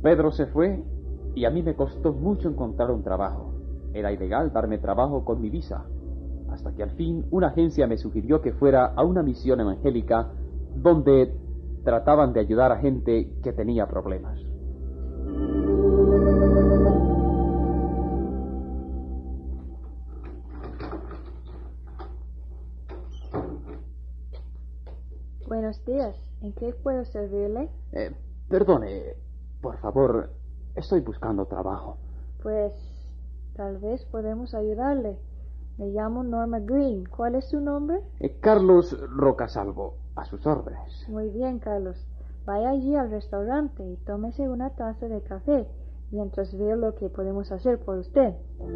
Pedro se fue y a mí me costó mucho encontrar un trabajo. Era ilegal darme trabajo con mi visa, hasta que al fin una agencia me sugirió que fuera a una misión evangélica donde trataban de ayudar a gente que tenía problemas. Buenos días. ¿En qué puedo servirle? Perdone, por favor, estoy buscando trabajo. Pues tal vez podemos ayudarle. Me llamo Norma Green. ¿Cuál es su nombre? Carlos Rocasalvo, a sus órdenes. Muy bien, Carlos. Vaya allí al restaurante y tómese una taza de café mientras veo lo que podemos hacer por usted.